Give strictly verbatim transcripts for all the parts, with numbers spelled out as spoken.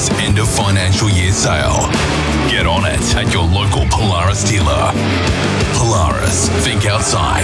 Polaris end of financial year sale. Get on it at your local Polaris dealer. Polaris, think outside.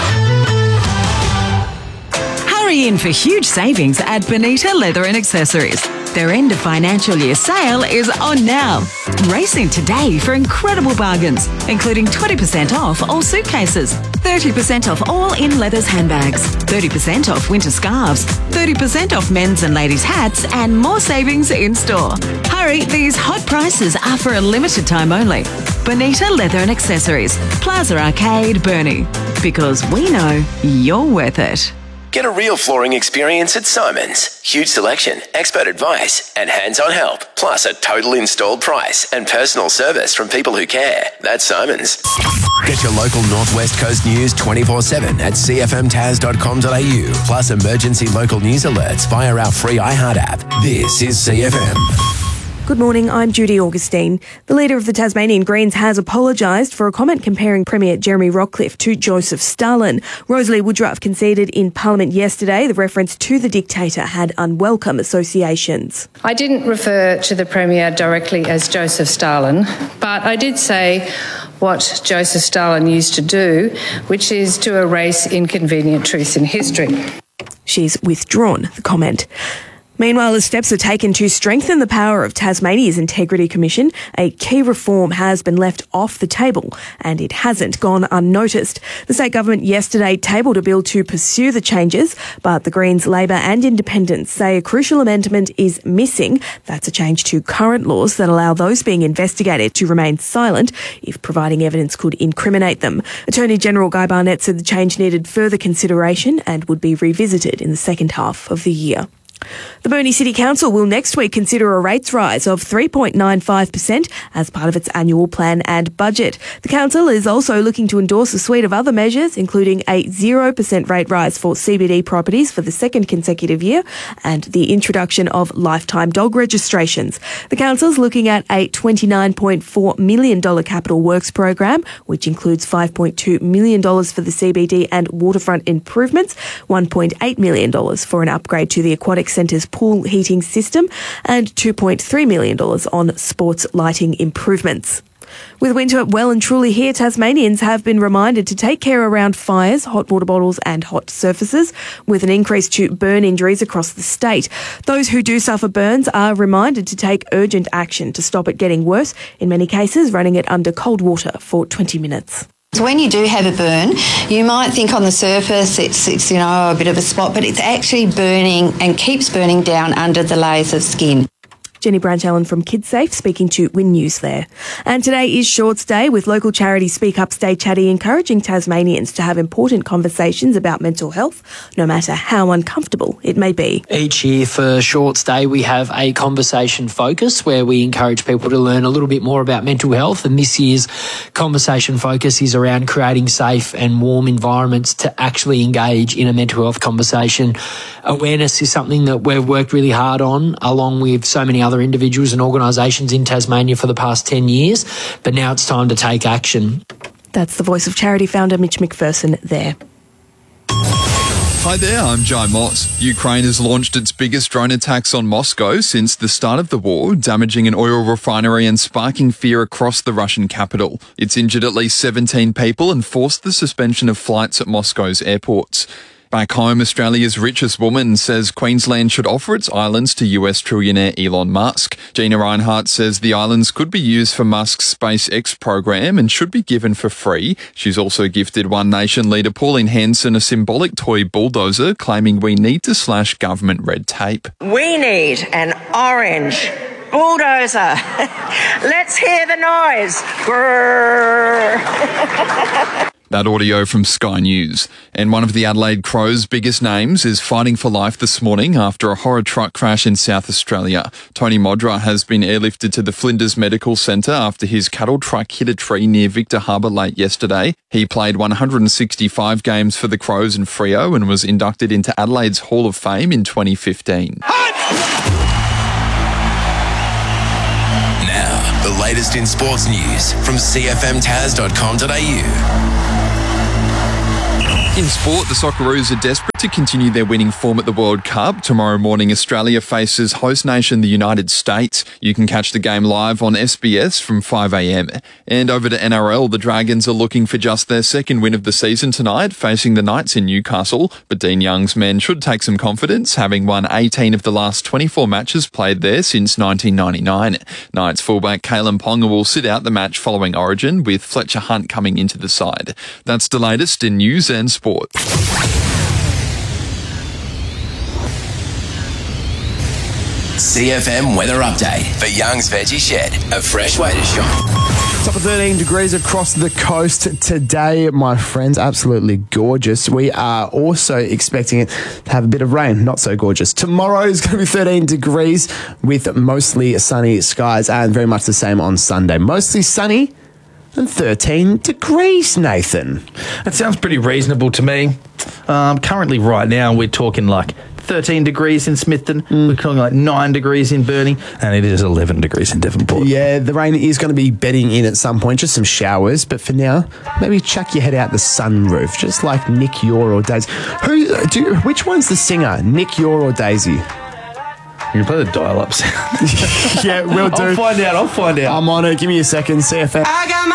Hurry in for huge savings at Bonita Leather and Accessories. Their end of financial year sale is on now. Race in today for incredible bargains, including twenty percent off all suitcases, thirty percent off all in leathers handbags, thirty percent off winter scarves, thirty percent off men's and ladies' hats, and more savings in store. Hurry, these hot prices are for a limited time only. Bonita Leather and Accessories, Plaza Arcade, Burnie. Because we know you're worth it. Get a real flooring experience at Simon's. Huge selection, expert advice, and hands-on help. Plus a total installed price and personal service from people who care. That's Simon's. Get your local Northwest Coast news twenty-four seven at c f m tas dot com dot a u. Plus emergency local news alerts via our free iHeart app. This is C F M. Good morning, I'm Judy Augustine. The leader of the Tasmanian Greens has apologised for a comment comparing Premier Jeremy Rockliff to Joseph Stalin. Rosalie Woodruff conceded in Parliament yesterday the reference to the dictator had unwelcome associations. I didn't refer to the Premier directly as Joseph Stalin, but I did say what Joseph Stalin used to do, which is to erase inconvenient truths in history. She's withdrawn the comment. Meanwhile, as steps are taken to strengthen the power of Tasmania's Integrity Commission, a key reform has been left off the table, and it hasn't gone unnoticed. The state government yesterday tabled a bill to pursue the changes, but the Greens, Labor and Independents say a crucial amendment is missing. That's a change to current laws that allow those being investigated to remain silent if providing evidence could incriminate them. Attorney General Guy Barnett said the change needed further consideration and would be revisited in the second half of the year. The Burnie City Council will next week consider a rates rise of three point nine five percent as part of its annual plan and budget. The council is also looking to endorse a suite of other measures, including a zero percent rate rise for C B D properties for the second consecutive year and the introduction of lifetime dog registrations. The council's looking at a twenty-nine point four million dollars capital works program, which includes five point two million dollars for the C B D and waterfront improvements, one point eight million dollars for an upgrade to the Aquatic Centre's pool heating system, and two point three million dollars on sports lighting improvements. With winter well and truly here, Tasmanians have been reminded to take care around fires, hot water bottles and hot surfaces, with an increase to burn injuries across the state. Those who do suffer burns are reminded to take urgent action to stop it getting worse, in many cases running it under cold water for twenty minutes. When you do have a burn, you might think on the surface it's, it's, you know, a bit of a spot, but it's actually burning and keeps burning down under the layers of skin. Jenny Branch-Allen from KidSafe speaking to Win News there. And today is Shorts Day, with local charity Speak Up Stay Chatty encouraging Tasmanians to have important conversations about mental health, no matter how uncomfortable it may be. Each year for Shorts Day, we have a conversation focus where we encourage people to learn a little bit more about mental health. And this year's conversation focus is around creating safe and warm environments to actually engage in a mental health conversation. Awareness is something that we've worked really hard on, along with so many other individuals and organisations in Tasmania for the past ten years, but now it's time to take action. That's the Voice of Charity founder Mitch McPherson there. Hi there, I'm Jai Moss. Ukraine has launched its biggest drone attacks on Moscow since the start of the war, damaging an oil refinery and sparking fear across the Russian capital. It's injured at least seventeen people and forced the suspension of flights at Moscow's airports. Back home, Australia's richest woman says Queensland should offer its islands to U S trillionaire Elon Musk. Gina Reinhart says the islands could be used for Musk's SpaceX program and should be given for free. She's also gifted One Nation leader Pauline Hanson a symbolic toy bulldozer, claiming we need to slash government red tape. We need an orange bulldozer. Let's hear the noise. Grrr. That audio from Sky News. And one of the Adelaide Crows' biggest names is fighting for life this morning after a horror truck crash in South Australia. Tony Modra has been airlifted to the Flinders Medical Centre after his cattle truck hit a tree near Victor Harbour late yesterday. He played one hundred sixty-five games for the Crows and Freo and was inducted into Adelaide's Hall of Fame in twenty fifteen. Now, the latest in sports news from c f m tas dot com dot a u. In sport, the Socceroos are desperate to continue their winning form at the World Cup. Tomorrow morning, Australia faces host nation the United States. You can catch the game live on S B S from five a.m. And over to N R L, the Dragons are looking for just their second win of the season tonight, facing the Knights in Newcastle. But Dean Young's men should take some confidence, having won eighteen of the last twenty-four matches played there since nineteen ninety-nine. Knights fullback Kalen Ponga will sit out the match following Origin, with Fletcher Hunt coming into the side. That's the latest in news and sport. C F M weather update for Young's Veggie Shed. A fresh way to shop. Top of thirteen degrees across the coast today, my friends. Absolutely gorgeous. We are also expecting it to have a bit of rain. Not so gorgeous. Tomorrow is going to be thirteen degrees with mostly sunny skies, and very much the same on Sunday. Mostly sunny and thirteen degrees, Nathan. That sounds pretty reasonable to me. Um, currently, right now, we're talking like thirteen degrees in Smithton. Mm. We're talking like nine degrees in Burnie, and it is eleven degrees in Devonport. Yeah, the rain is going to be bedding in at some point, just some showers. But for now, maybe chuck your head out the sunroof, just like Nick Yor or Daisy. Who? Do which one's the singer, Nick Yor or Daisy? You can play the dial-up sound. Yeah, we'll do. I'll find out. I'll find out. I'm on it. Give me a second. C F M.